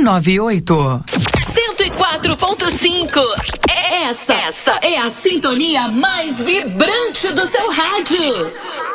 98. 104.5. Essa é a sintonia mais vibrante do seu rádio.